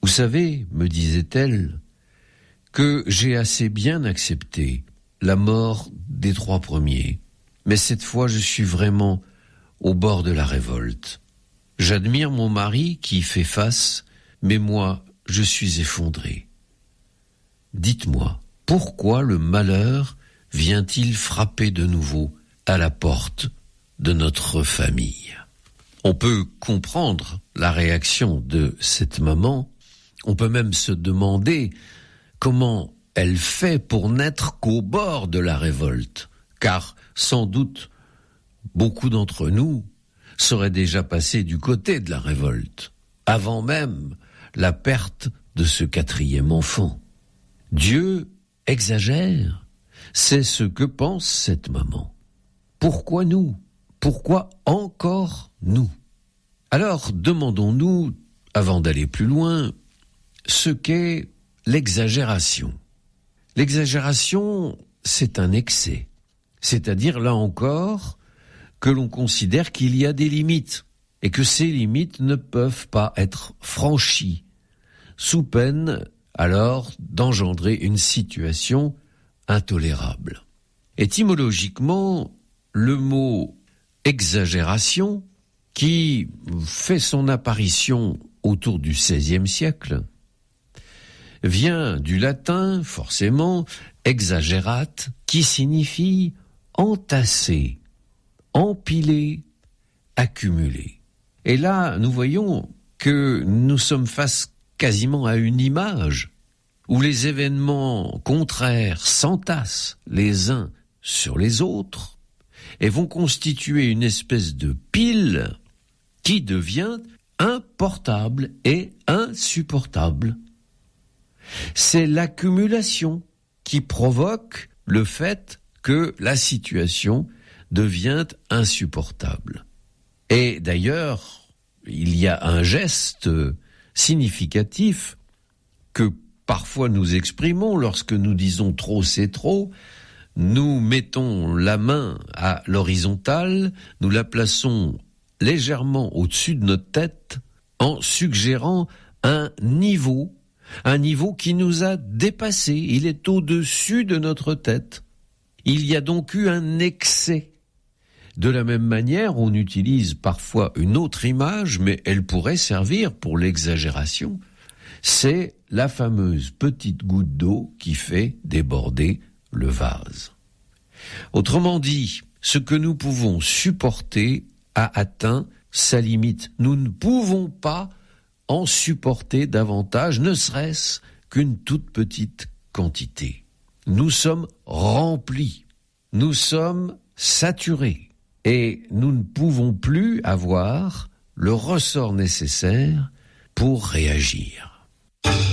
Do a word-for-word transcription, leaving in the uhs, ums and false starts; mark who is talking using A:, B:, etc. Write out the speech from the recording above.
A: Vous savez, me disait-elle, que j'ai assez bien accepté la mort des trois premiers, mais cette fois je suis vraiment au bord de la révolte. J'admire mon mari qui fait face, mais moi, je suis effondré. Dites-moi, pourquoi le malheur vient-il frapper de nouveau à la porte de notre famille ? On peut comprendre la réaction de cette maman, on peut même se demander comment elle fait pour n'être qu'au bord de la révolte, car sans doute beaucoup d'entre nous seraient déjà passés du côté de la révolte, avant même la perte de ce quatrième enfant. Dieu exagère, c'est ce que pense cette maman. Pourquoi nous ? Pourquoi encore nous ? Alors demandons-nous, avant d'aller plus loin, ce qu'est l'exagération. L'exagération, c'est un excès, c'est-à-dire là encore que l'on considère qu'il y a des limites et que ces limites ne peuvent pas être franchies, sous peine alors d'engendrer une situation intolérable. Étymologiquement, le mot exagération, qui fait son apparition autour du seizième siècle, vient du latin, forcément, exagerate, qui signifie entasser, empiler, accumuler. Et là, nous voyons que nous sommes face quasiment à une image où les événements contraires s'entassent les uns sur les autres et vont constituer une espèce de pile qui devient importable et insupportable. C'est l'accumulation qui provoque le fait que la situation devient insupportable. Et d'ailleurs, il y a un geste significatif que parfois nous exprimons lorsque nous disons trop c'est trop. Nous mettons la main à l'horizontale, nous la plaçons légèrement au-dessus de notre tête en suggérant un niveau, un niveau qui nous a dépassé. Il est au-dessus de notre tête. Il y a donc eu un excès. De la même manière, on utilise parfois une autre image, mais elle pourrait servir pour l'exagération. C'est la fameuse petite goutte d'eau qui fait déborder le vase. Autrement dit, ce que nous pouvons supporter a atteint sa limite. Nous ne pouvons pas en supporter davantage, ne serait-ce qu'une toute petite quantité. Nous sommes remplis, nous sommes saturés et nous ne pouvons plus avoir le ressort nécessaire pour réagir.